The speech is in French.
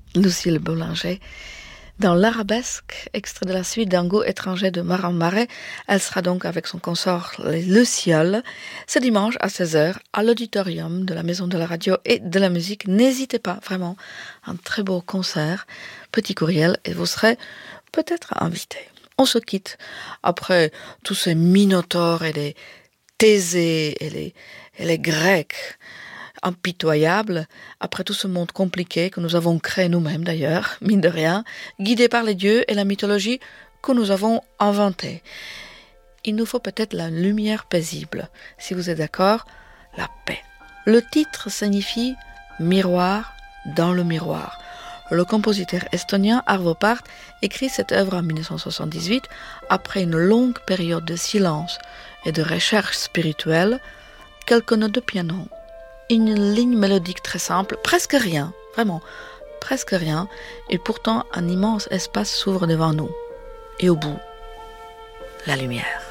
Lucille Bollinger. Dans l'Arabesque, extrait de la suite d'un goût étranger de Marin Marais, elle sera donc avec son consort les Lucioles, ce dimanche à 16h à l'auditorium de la Maison de la Radio et de la Musique. N'hésitez pas, vraiment, un très beau concert, petit courriel, et vous serez peut-être invité. On se quitte après tous ces minotaures et les Thésée et les Grecs impitoyables, après tout ce monde compliqué que nous avons créé nous-mêmes d'ailleurs, mine de rien, guidés par les dieux et la mythologie que nous avons inventée. Il nous faut peut-être la lumière paisible. Si vous êtes d'accord, la paix. Le titre signifie « miroir dans le miroir ». Le compositeur estonien Arvo Pärt écrit cette œuvre en 1978 après une longue période de silence et de recherche spirituelle, quelques notes de piano, une ligne mélodique très simple, presque rien, vraiment, presque rien, et pourtant un immense espace s'ouvre devant nous. Et au bout, la lumière.